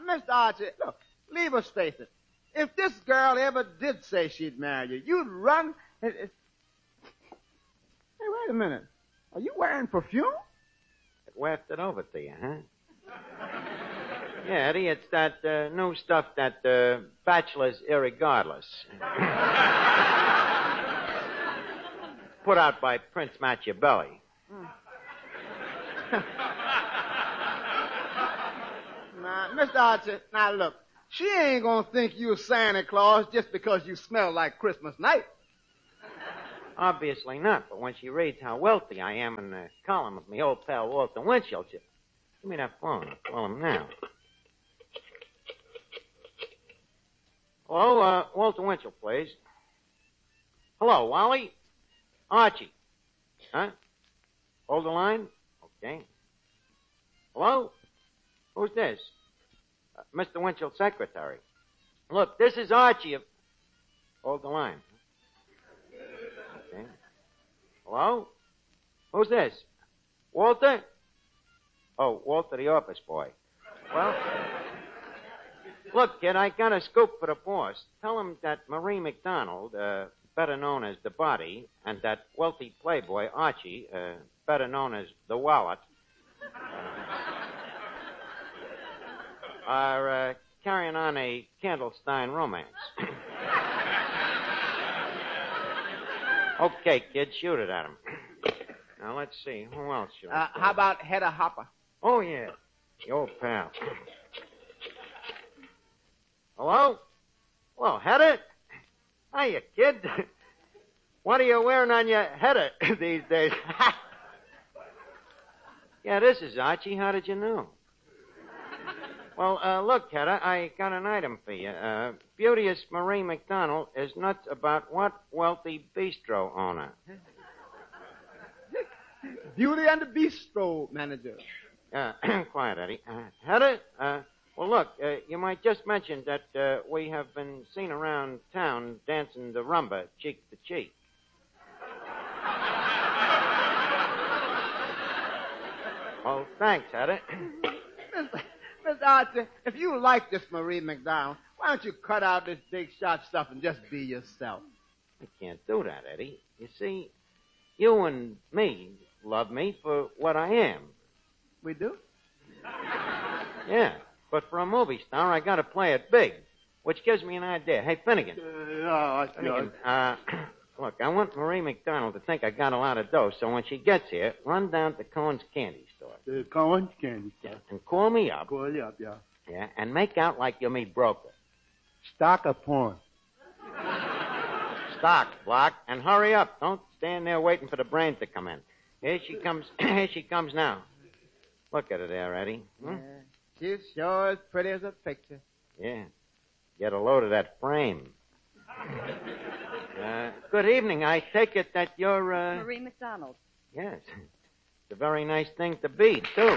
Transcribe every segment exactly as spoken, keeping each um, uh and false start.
Mister Archie, look, leave us face it. If this girl ever did say she'd marry you, you'd run and... Hey, wait a minute. Are you wearing perfume? It wafted over to you, huh? Yeah, Eddie, it's that uh, new stuff that uh, bachelors irregardless. Put out by Prince Machiavelli. Now, Mister Archie, now look, she ain't gonna think you Santa Claus just because you smell like Christmas night. Obviously not, but when she reads how wealthy I am in the column of my old pal Walter Winchell, she... Give me that phone. I'll call him now. Hello, uh, Walter Winchell, please. Hello, Wally? Archie. Huh? Hold the line? Okay. Hello? Who's this? Uh, Mister Winchell's secretary. Look, this is Archie of... Hold the line. Okay. Hello? Who's this? Walter? Oh, Walter, the office boy. Well, look, kid, I got a scoop for the boss. Tell him that Marie McDonald, uh, better known as the Body, and that wealthy playboy, Archie, uh, better known as the Wallet, uh, are uh, carrying on a Candlestein romance. Okay, kid, shoot it at him. Now, let's see. Who else should I Uh, how about Hedda Hopper? Oh, yeah. The old pal. Hello? Hello, Hedda? Hiya, kid. What are you wearing on your header these days? Yeah, this is Archie. How did you know? Well, uh, look, Hedda, I got an item for you. Uh, beauteous Marie McDonald is nuts about what wealthy bistro owner? Beauty and the Bistro manager. Uh, quiet, Eddie. Uh, Hedda, uh, well, look, uh, you might just mention that uh, we have been seen around town dancing the rumba cheek to cheek. Oh, thanks, Hedda. Mister Archie, if you like this Marie McDonald, why don't you cut out this big shot stuff and just be yourself? I can't do that, Eddie. You see, you and me love me for what I am. We do? Yeah, but for a movie star, I gotta play it big, which gives me an idea. Hey, Finnegan. Uh, oh, Finnegan, uh, look, I want Marie McDonald to think I got a lot of dough, so when she gets here, run down to Cohen's candy store. The Cohen's candy store. Yeah, and call me up. Call you up, yeah. Yeah, and make out like you're me broker. Stock of porn. Stock, block, and hurry up. Don't stand there waiting for the brains to come in. Here she comes. Here she comes now. Look at her there, Eddie. Hmm? Yeah, she's sure as pretty as a picture. Yeah. Get a load of that frame. uh, good evening. I take it that you're, uh... Marie McDonald. Yes. It's a very nice thing to be, too.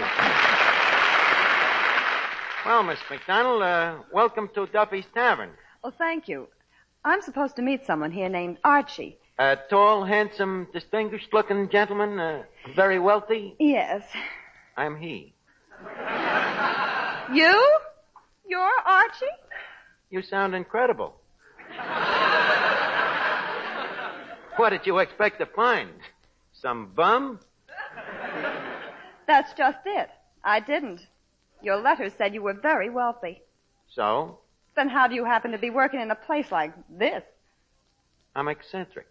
Well, Miss McDonald, uh, welcome to Duffy's Tavern. Oh, thank you. I'm supposed to meet someone here named Archie. A tall, handsome, distinguished-looking gentleman, uh, very wealthy? Yes. I'm he. You? You're Archie? You sound incredible. What did you expect to find? Some bum? That's just it. I didn't. Your letter said you were very wealthy. So? Then how do you happen to be working in a place like this? I'm eccentric.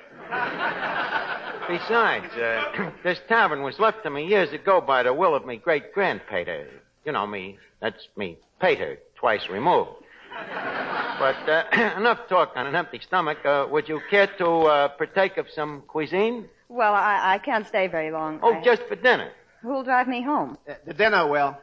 Besides, uh, this tavern was left to me years ago by the will of me great-grandpater. You know, me, that's me, pater, twice removed. But uh, enough talk on an empty stomach. Uh, would you care to uh, partake of some cuisine? Well, I, I can't stay very long. Oh, I... just for dinner. Who'll drive me home? Uh, the dinner will.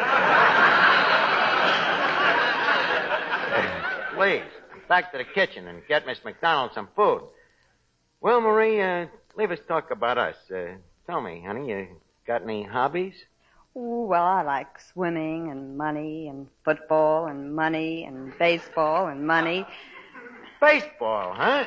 Please, back to the kitchen and get Miss McDonald some food. Well, Marie, uh, leave us talk about us. Uh, tell me, honey, you got any hobbies? Ooh, well, I like swimming and money and football and money and baseball and money. Baseball, huh?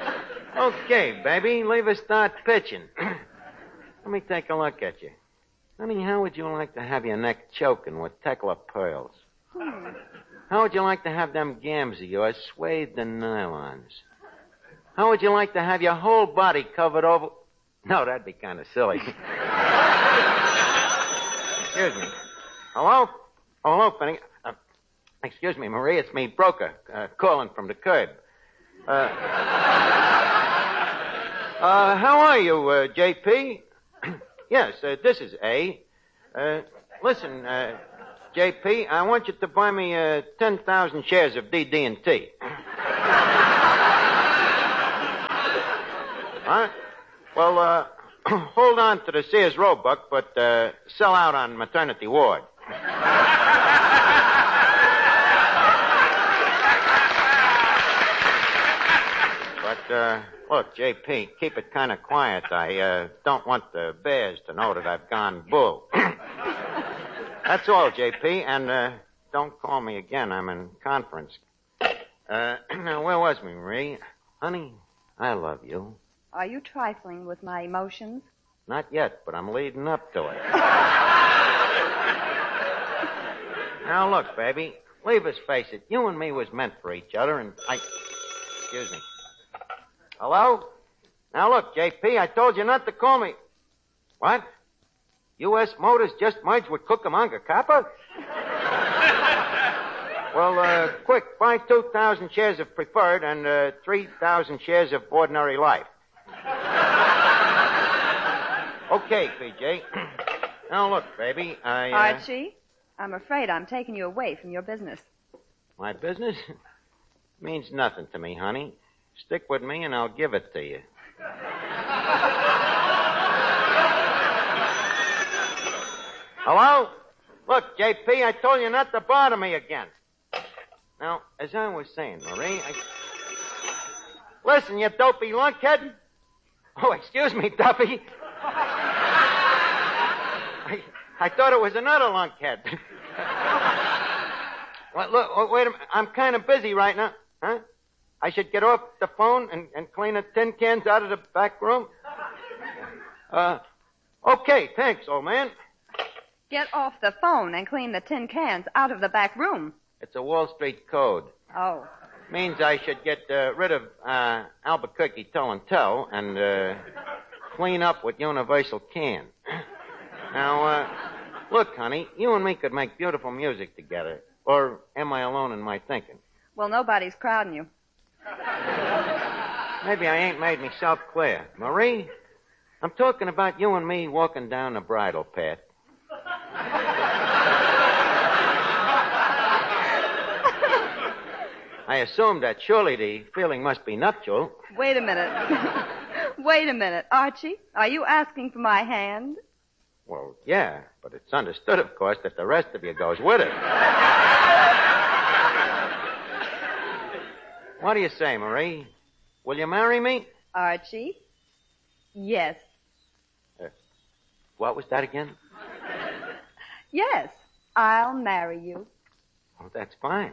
Okay, baby, leave us start pitching. Let me take a look at you. Honey, how would you like to have your neck choking with Tekla pearls? Hmm. How would you like to have them gams of yours swathed in nylons? How would you like to have your whole body covered over... No, that'd be kind of silly. Excuse me. Hello? Oh, hello, Penny. Uh, excuse me, Marie. It's me, broker, uh, calling from the curb. Uh, uh, how are you, uh, J P? Yes, uh, this is A. Uh, listen, uh, J P, I want you to buy me uh, ten thousand shares of D D and T. Huh? Well, uh, hold on to the Sears Roebuck, but uh, sell out on maternity ward. But, uh, look, J P, keep it kind of quiet. I uh, don't want the bears to know that I've gone bull. That's all, J P, and uh, don't call me again. I'm in conference. Uh, now, where was we, Marie? Honey, I love you. Are you trifling with my emotions? Not yet, but I'm leading up to it. Now, look, baby, leave us face it. You and me was meant for each other, and I... Excuse me. Hello? Now, look, J P, I told you not to call me... What? U S Motors just merged with Cucamonga Copper? Well, uh, quick, buy two thousand shares of preferred and uh, three thousand shares of ordinary life. Okay, P J. Now, look, baby, I... Uh... Archie, I'm afraid I'm taking you away from your business. My business? Means nothing to me, honey. Stick with me and I'll give it to you. Hello? Look, J P, I told you not to bother me again. Now, as I was saying, Marie, I... Listen, you dopey lunkhead. Oh, excuse me, Duffy. I, I thought it was another lunkhead. Well, look, wait a minute. I'm kind of busy right now. Huh? I should get off the phone and, and clean the tin cans out of the back room? Uh, okay, thanks, old man. Get off the phone and clean the tin cans out of the back room. It's a Wall Street code. Oh. Means I should get uh, rid of uh, Albuquerque Toe and Toe and uh, clean up with Universal Can. Now, uh, look, honey, you and me could make beautiful music together. Or am I alone in my thinking? Well, nobody's crowding you. Maybe I ain't made myself clear. Marie, I'm talking about you and me walking down the bridle path. I assume that surely the feeling must be nuptial. Wait a minute. Wait a minute. Archie, are you asking for my hand? Well, yeah, but it's understood, of course, that the rest of you goes with it. What do you say, Marie? Will you marry me? Archie? Yes. Uh, what was that again? Yes, I'll marry you. Oh, that's fine.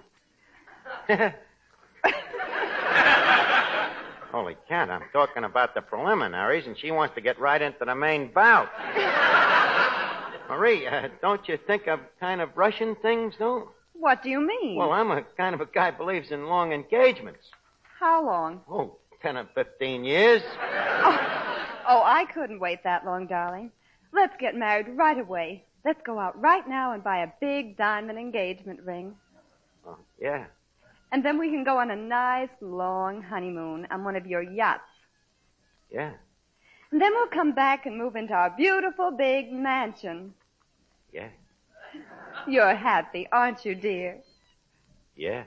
Holy cat, I'm talking about the preliminaries, and she wants to get right into the main bout. Marie, uh, don't you think I'm kind of rushing things, though? What do you mean? Well, I'm a kind of a guy who believes in long engagements. How long? Oh, ten or fifteen years. Oh, oh, I couldn't wait that long, darling. Let's get married right away. Let's go out right now and buy a big diamond engagement ring. Oh, yeah. And then we can go on a nice, long honeymoon on one of your yachts. Yeah. And then we'll come back and move into our beautiful big mansion. Yeah. You're happy, aren't you, dear? Yeah.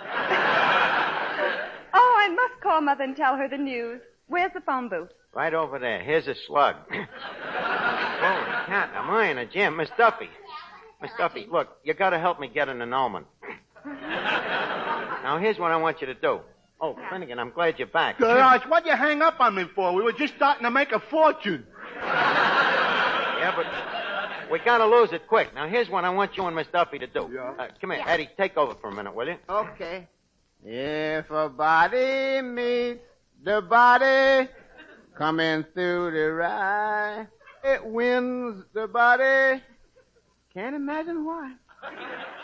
Oh, I must call Mother and tell her the news. Where's the phone booth? Right over there. Here's a slug. Holy cat, am I in a jam? Miss Duffy. Miss Duffy, look, you gotta help me get an annulment. Now, here's what I want you to do. Oh, Finnegan, I'm glad you're back. Gosh, what'd you hang up on me for? We were just starting to make a fortune. Yeah, but we gotta lose it quick. Now, here's what I want you and Miss Duffy to do. Yeah. Uh, come here, Eddie, take over for a minute, will you? Okay. If a body meets the body coming through the rye, it wins the body. Can't imagine why.